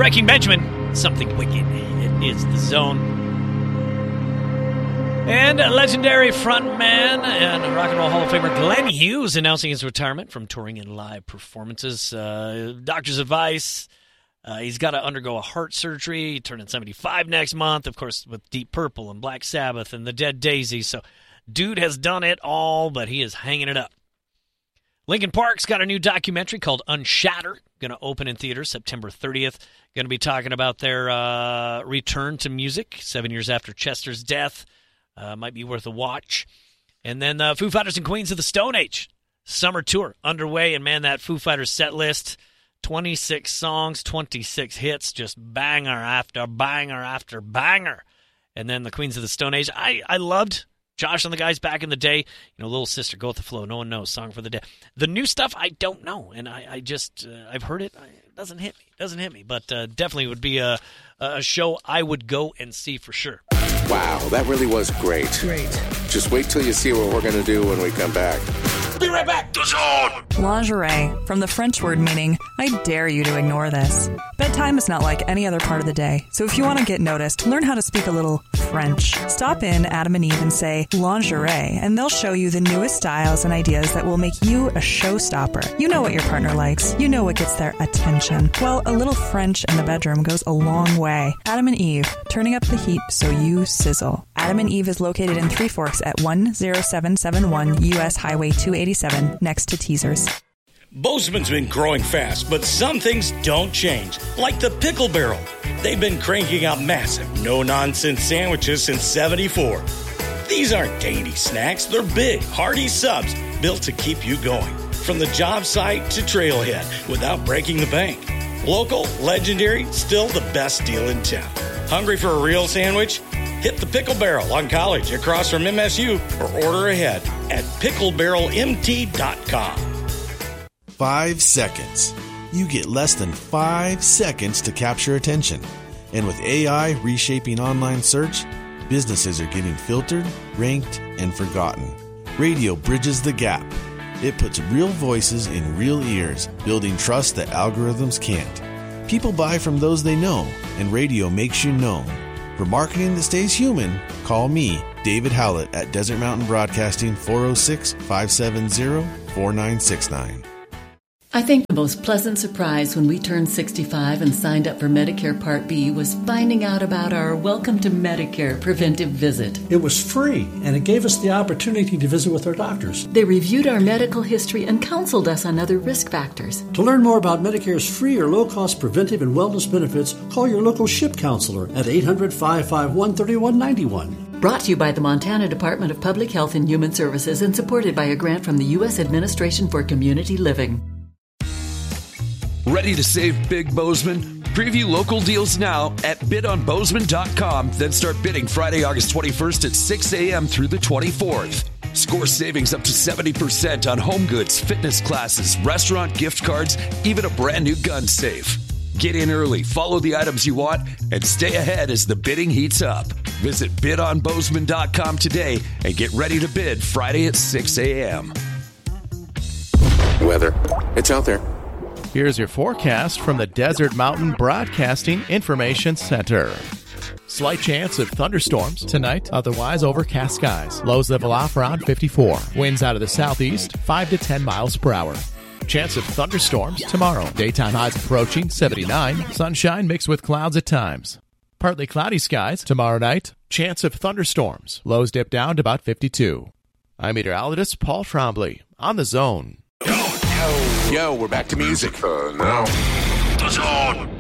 Breaking Benjamin, Something Wicked. It is The Zone. And legendary frontman and Rock and Roll Hall of Famer Glenn Hughes announcing his retirement from touring and live performances. Doctor's advice, he's got to undergo a heart surgery. He turning 75 next month, of course, with Deep Purple and Black Sabbath and the Dead Daisies. So dude has done it all, but he is hanging it up. Linkin Park's got a new documentary called Unshattered, going to open in theaters September 30th. Going to be talking about their return to music 7 years after Chester's death. Might be worth a watch. And then Foo Fighters and Queens of the Stone Age summer tour underway. And, man, that Foo Fighters set list, 26 songs, 26 hits, just banger after banger after banger. And then the Queens of the Stone Age. I loved Josh and the guys back in the day. You know, Little Sister, Go With the Flow, No One Knows, Song for the Dead. The new stuff, I don't know. And I just, I've heard it. It doesn't hit me. But definitely would be a show I would go and see for sure. Wow, that really was great. Just wait till you see what we're going to do when we come back. Be right back. The Zone. Lingerie, from the French word meaning, I dare you to ignore this. Bedtime is not like any other part of the day, so if you want to get noticed, learn how to speak a little French. Stop in Adam and Eve and say lingerie, and they'll show you the newest styles and ideas that will make you a showstopper. You know what your partner likes. You know what gets their attention. Well, a little French in the bedroom goes a long way. Adam and Eve, turning up the heat so you sizzle. Adam and Eve is located in Three Forks at 10771 U.S. Highway 287 next to Teasers. Bozeman's been growing fast, but some things don't change, like the Pickle Barrel. They've been cranking out massive, no-nonsense sandwiches since '74. These aren't dainty snacks. They're big, hearty subs built to keep you going, from the job site to trailhead, without breaking the bank. Local, legendary, still the best deal in town. Hungry for a real sandwich? Hit the Pickle Barrel on College across from MSU or order ahead at picklebarrelmt.com. 5 seconds. You get less than 5 seconds to capture attention. And with AI reshaping online search, businesses are getting filtered, ranked, and forgotten. Radio bridges the gap. It puts real voices in real ears, building trust that algorithms can't. People buy from those they know, and radio makes you known. For marketing that stays human, call me, David Howlett, at Desert Mountain Broadcasting, 406-570-4969. I think the most pleasant surprise when we turned 65 and signed up for Medicare Part B was finding out about our Welcome to Medicare preventive visit. It was free, and it gave us the opportunity to visit with our doctors. They reviewed our medical history and counseled us on other risk factors. To learn more about Medicare's free or low-cost preventive and wellness benefits, call your local SHIP counselor at 800-551-3191. Brought to you by the Montana Department of Public Health and Human Services and supported by a grant from the U.S. Administration for Community Living. Ready to save big, Bozeman? Preview local deals now at bidonbozeman.com, then start bidding Friday, August 21st at 6 a.m. through the 24th. Score savings up to 70% on home goods, fitness classes, restaurant gift cards, even a brand new gun safe. Get in early, follow the items you want, and stay ahead as the bidding heats up. Visit bidonbozeman.com today and get ready to bid Friday at 6 a.m. Weather. It's out there. Here's your forecast from the Desert Mountain Broadcasting Information Center. Slight chance of thunderstorms tonight, otherwise overcast skies. Lows level off around 54. Winds out of the southeast, 5 to 10 miles per hour. Chance of thunderstorms tomorrow. Daytime highs approaching 79. Sunshine mixed with clouds at times. Partly cloudy skies tomorrow night. Chance of thunderstorms. Lows dip down to about 52. I'm meteorologist Paul Trombley on The Zone. Yo, we're back to music. Now. The Zone.